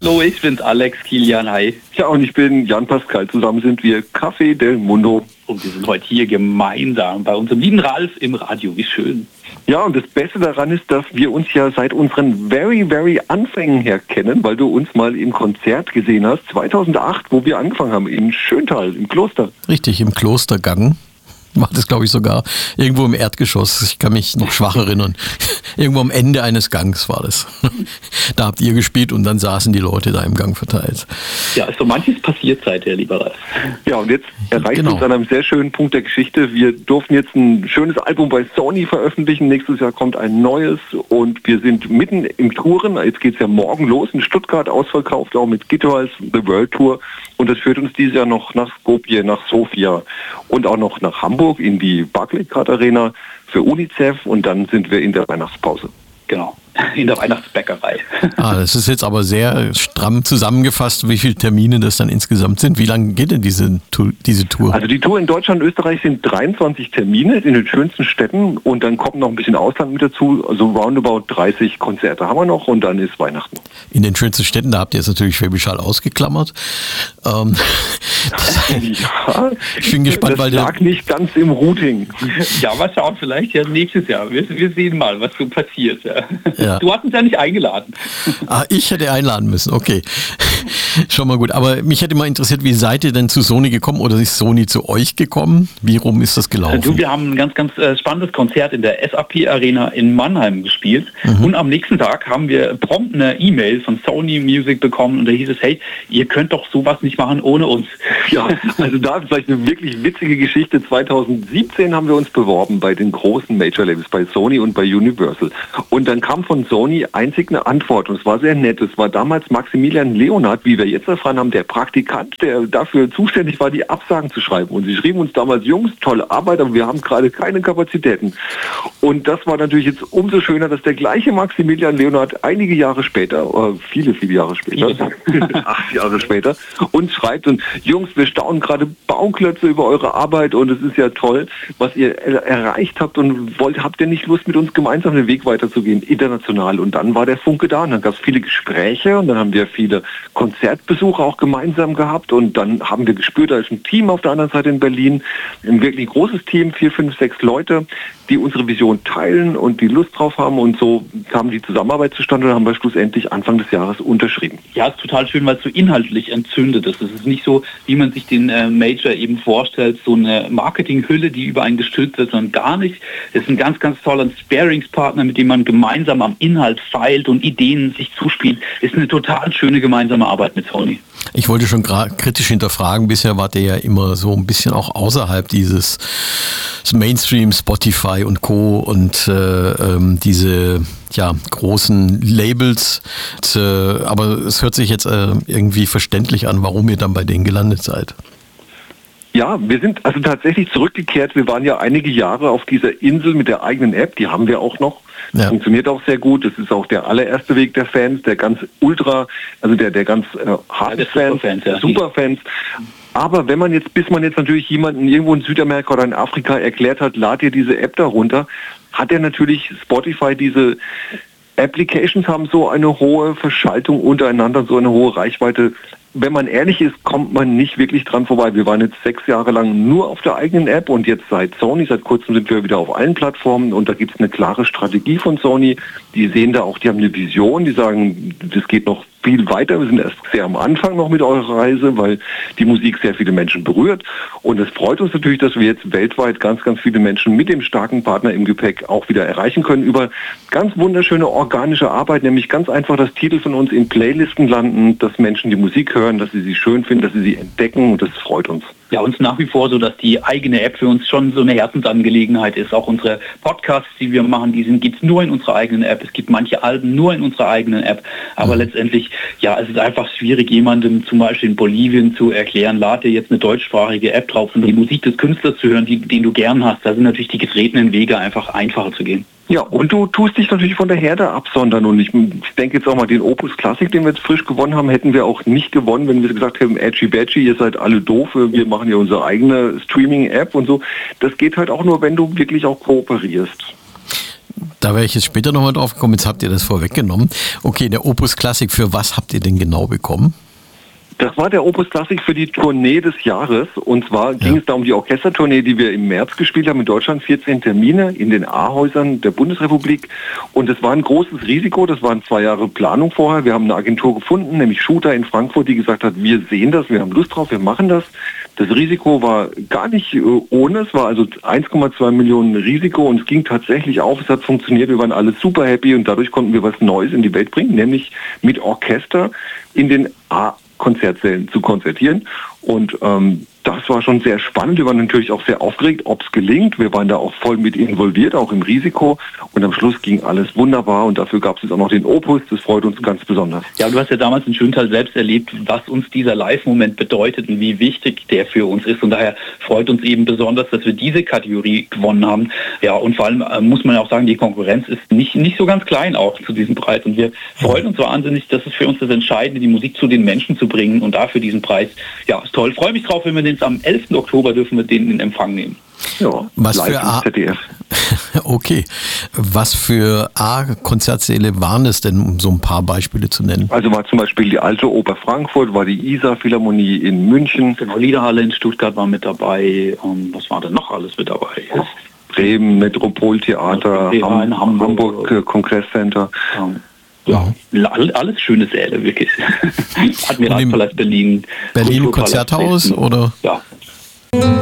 Hallo, ich bin's Alex Kilian, hi. Ja, und ich bin Jan Pascal. Zusammen sind wir Café del Mundo. Und wir sind heute hier gemeinsam bei unserem lieben Ralf im Radio. Wie schön. Ja, und das Beste daran ist, dass wir uns ja seit unseren very Anfängen her kennen, weil du uns mal im Konzert gesehen hast, 2008, wo wir angefangen haben, in Schöntal, im Kloster. Richtig, im Klostergang. War das, glaube ich, sogar irgendwo im Erdgeschoss. Ich kann mich noch schwach erinnern. Irgendwo am Ende eines Gangs war das. Da habt ihr gespielt und dann saßen die Leute da im Gang verteilt. Ja, ist so manches passiert seither, lieber Ralf. Ja, und jetzt erreicht uns an einem sehr schönen Punkt der Geschichte. Wir durften jetzt ein schönes Album bei Sony veröffentlichen. Nächstes Jahr kommt ein neues und wir sind mitten im Touren. Jetzt geht es ja morgen los in Stuttgart, ausverkauft, auch mit Guitars, The World Tour. Und das führt uns dieses Jahr noch nach Skopje, nach Sofia und auch noch nach Hamburg in die Barclaycard Arena für UNICEF und dann sind wir in der Weihnachtspause. Genau, in der Weihnachtsbäckerei. Das ist jetzt aber sehr stramm zusammengefasst, wie viele Termine das dann insgesamt sind. Wie lange geht denn diese Tour? Also die Tour in Deutschland und Österreich sind 23 Termine in den schönsten Städten und dann kommt noch ein bisschen Ausland mit dazu. Also roundabout 30 Konzerte haben wir noch und dann ist Weihnachten. In den schönsten Städten, da habt ihr jetzt natürlich Schwäbisch Hall ausgeklammert. Ja, ich bin gespannt, das lag nicht ganz im Routing. Ja, mal schauen, vielleicht ja nächstes Jahr. Wir sehen mal, was so passiert. Ja. Du hast uns ja nicht eingeladen. Ich hätte einladen müssen, okay. Schon mal gut. Aber mich hätte mal interessiert, wie seid ihr denn zu Sony gekommen oder ist Sony zu euch gekommen? Wie rum ist das gelaufen? Wir haben ein ganz spannendes Konzert in der SAP Arena in Mannheim gespielt und am nächsten Tag haben wir prompt eine E-Mail von Sony Music bekommen und da hieß es, hey, ihr könnt doch sowas nicht machen ohne uns. Ja, also da ist vielleicht eine wirklich witzige Geschichte. 2017 haben wir uns beworben bei den großen Major Labels, bei Sony und bei Universal. Und dann kam von Sony einzig eine Antwort und es war sehr nett. Es war damals Maximilian Leonard, wie wir jetzt erfahren haben, der Praktikant, der dafür zuständig war, die Absagen zu schreiben. Und sie schrieben uns damals, Jungs, tolle Arbeit, aber wir haben gerade keine Kapazitäten. Und das war natürlich jetzt umso schöner, dass der gleiche Maximilian Leonard einige Jahre später, viele Jahre später, 8 Jahre später, uns schreibt und Jungs, wir staunen gerade Bauklötze über eure Arbeit und es ist ja toll, was ihr erreicht habt und habt ihr nicht Lust, mit uns gemeinsam den Weg weiterzugehen, international? Und dann war der Funke da und dann gab es viele Gespräche und dann haben wir viele Konzertbesuche auch gemeinsam gehabt und dann haben wir gespürt, da ist ein Team auf der anderen Seite in Berlin, ein wirklich großes Team, 4, 5, 6 Leute, die unsere Vision teilen und die Lust drauf haben und so kam die Zusammenarbeit zustande und haben wir schlussendlich Anfang des Jahres unterschrieben. Ja, ist total schön, weil es so inhaltlich entzündet ist. Es ist nicht so, wie man sich den Major eben vorstellt, so eine Marketinghülle, die über einen gestülpt wird, sondern gar nicht. Es ist ein ganz toller Sparingspartner, mit dem man gemeinsam am Inhalt feilt und Ideen sich zuspielt. Ist eine total schöne gemeinsame Arbeit mit Sony. Ich wollte schon kritisch hinterfragen, bisher wart ihr ja immer so ein bisschen auch außerhalb dieses Mainstream, Spotify und Co. und diese großen Labels. Aber es hört sich jetzt irgendwie verständlich an, warum ihr dann bei denen gelandet seid. Ja, wir sind also tatsächlich zurückgekehrt. Wir waren ja einige Jahre auf dieser Insel mit der eigenen App, die haben wir auch noch. Ja. Funktioniert auch sehr gut. Das ist auch der allererste Weg der Fans, der ganz also der ganz harten Fans, Superfans. Aber bis man jetzt natürlich jemanden irgendwo in Südamerika oder in Afrika erklärt hat, lad dir diese App da runter, hat er natürlich Spotify diese Applications haben so eine hohe Verschaltung untereinander, so eine hohe Reichweite. Wenn man ehrlich ist, kommt man nicht wirklich dran vorbei. Wir waren jetzt 6 Jahre lang nur auf der eigenen App und jetzt seit kurzem sind wir wieder auf allen Plattformen und da gibt es eine klare Strategie von Sony. Die sehen da auch, die haben eine Vision, die sagen, das geht noch viel weiter. Wir sind erst sehr am Anfang noch mit eurer Reise, weil die Musik sehr viele Menschen berührt. Und es freut uns natürlich, dass wir jetzt weltweit ganz viele Menschen mit dem starken Partner im Gepäck auch wieder erreichen können über ganz wunderschöne organische Arbeit, nämlich ganz einfach, dass Titel von uns in Playlisten landen, dass Menschen die Musik hören, dass sie schön finden, dass sie sie entdecken und das freut uns. Ja, uns nach wie vor so, dass die eigene App für uns schon so eine Herzensangelegenheit ist. Auch unsere Podcasts, die wir machen, gibt es nur in unserer eigenen App. Es gibt manche Alben nur in unserer eigenen App. Aber letztendlich, es ist einfach schwierig, jemandem zum Beispiel in Bolivien zu erklären, lad dir jetzt eine deutschsprachige App drauf, um die Musik des Künstlers zu hören, den du gern hast. Da sind natürlich die getretenen Wege einfach einfacher zu gehen. Ja, und du tust dich natürlich von der Herde absondern. Und ich denke jetzt auch mal, den Opus Classic, den wir jetzt frisch gewonnen haben, hätten wir auch nicht gewonnen, wenn wir gesagt hätten, Edgy Badgy, ihr seid alle doof, wir machen ja unsere eigene Streaming-App und so. Das geht halt auch nur, wenn du wirklich auch kooperierst. Da wäre ich jetzt später nochmal drauf gekommen, jetzt habt ihr das vorweggenommen. Okay, der Opus Classic, für was habt ihr denn genau bekommen? Das war der Opus Classic für die Tournee des Jahres. Und zwar ging es da um die Orchestertournee, die wir im März gespielt haben in Deutschland. 14 Termine in den A-Häusern der Bundesrepublik. Und es war ein großes Risiko. Das waren 2 Jahre Planung vorher. Wir haben eine Agentur gefunden, nämlich Shooter in Frankfurt, die gesagt hat, wir sehen das, wir haben Lust drauf, wir machen das. Das Risiko war gar nicht ohne. Es war also 1,2 Millionen Risiko und es ging tatsächlich auf. Es hat funktioniert. Wir waren alle super happy und dadurch konnten wir was Neues in die Welt bringen, nämlich mit Orchester in den Konzertsälen zu konzertieren und das war schon sehr spannend. Wir waren natürlich auch sehr aufgeregt, ob es gelingt. Wir waren da auch voll mit involviert, auch im Risiko und am Schluss ging alles wunderbar und dafür gab es jetzt auch noch den Opus. Das freut uns ganz besonders. Ja, du hast ja damals in Schöntal selbst erlebt, was uns dieser Live-Moment bedeutet und wie wichtig der für uns ist und daher freut uns eben besonders, dass wir diese Kategorie gewonnen haben. Ja, und vor allem muss man ja auch sagen, die Konkurrenz ist nicht so ganz klein auch zu diesem Preis und wir freuen uns wahnsinnig, das ist für uns das Entscheidende, die Musik zu den Menschen zu bringen und dafür diesen Preis. Ja, ist toll. Freue mich drauf, wenn wir den am 11. Oktober dürfen wir den in Empfang nehmen. Ja, was live für ZDF. Okay. Was für A-Konzertsäle waren es denn, um so ein paar Beispiele zu nennen? Also war zum Beispiel die Alte Oper Frankfurt, war die Isar Philharmonie in München. Genau, Liederhalle in Stuttgart war mit dabei. Was war denn noch alles mit dabei? Bremen, Metropoltheater, Hamburg Kongresscenter. Ja, alles schöne Säle, wirklich. Admiralspalast Berlin. Berlin Konzerthaus oder? Ja.